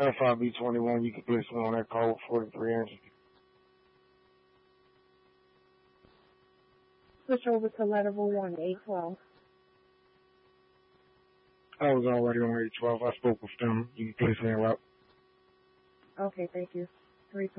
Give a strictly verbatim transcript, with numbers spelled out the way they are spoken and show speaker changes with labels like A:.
A: F I B twenty-one, you can place me on that call with forty-three inches.
B: Switch over to level one, eight twelve.
A: I was already on eight twelve. I spoke with them. You can place me in route.
B: Okay, thank you. three